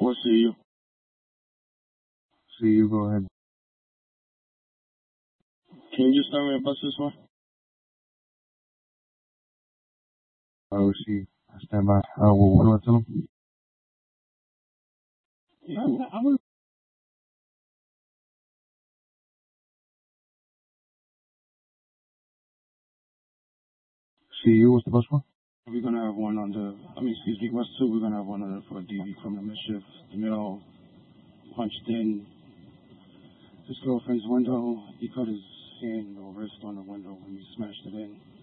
What see you? See you, go ahead. Can you just tell me about this one? Oh, see, I stand by. What do I tell him? Yeah, I would. See you, what's the bus one? We're gonna have one on the. Excuse me, West 2. We're gonna have one on for DV criminal mischief. The middle punched in his girlfriend's window. He cut his hand or wrist on the window when he smashed it in.